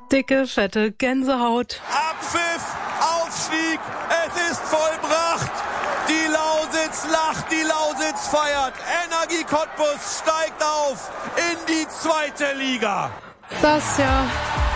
Dicke, fette Gänsehaut. Abpfiff, Aufstieg, es ist vollbracht. Die Lausitz lacht, die Lausitz feiert. Energie Cottbus steigt auf in die 2. Liga. Das ja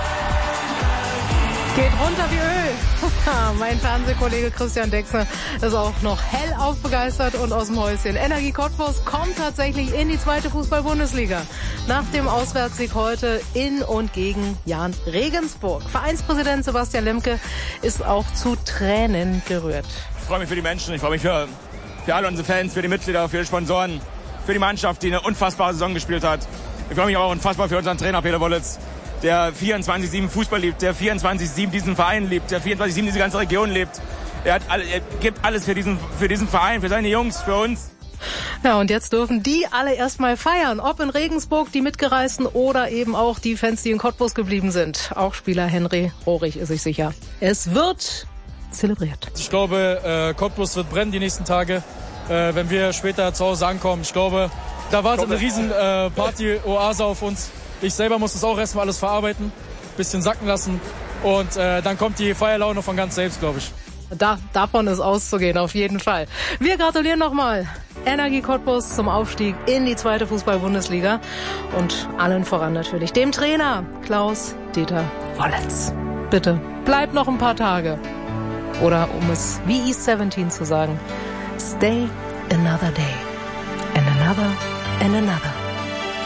geht runter wie Öl. Mein Fernsehkollege Christian Dexner ist auch noch hellauf begeistert und aus dem Häuschen. Energie Cottbus kommt tatsächlich in die 2. Fußball-Bundesliga. Nach dem Auswärtssieg heute in und gegen Jahn Regensburg. Vereinspräsident Sebastian Lemke ist auch zu Tränen gerührt. Ich freue mich für die Menschen, ich freue mich für alle unsere Fans, für die Mitglieder, für die Sponsoren, für die Mannschaft, die eine unfassbare Saison gespielt hat. Ich freue mich auch unfassbar für unseren Trainer Peter Wollitz, der 24/7 Fußball liebt, der 24/7 diesen Verein liebt, der 24/7 diese ganze Region lebt. Er gibt alles für diesen Verein, für seine Jungs, für uns. Ja, und jetzt dürfen die alle erstmal feiern. Ob in Regensburg die Mitgereisten oder eben auch die Fans, die in Cottbus geblieben sind. Auch Spieler Henry Rohrig ist sich sicher. Es wird zelebriert. Ich glaube, Cottbus wird brennen die nächsten Tage, wenn wir später zu Hause ankommen. Ich glaube, da wartet eine riesen Party-Oase auf uns. Ich selber muss das auch erstmal alles verarbeiten, bisschen sacken lassen und dann kommt die Feierlaune von ganz selbst, glaube ich. Davon ist auszugehen, auf jeden Fall. Wir gratulieren nochmal Energie Cottbus zum Aufstieg in die 2. Fußball-Bundesliga und allen voran natürlich dem Trainer Klaus-Dieter Wollitz. Bitte, bleib noch ein paar Tage. Oder um es wie East 17 zu sagen, stay another day and another and another.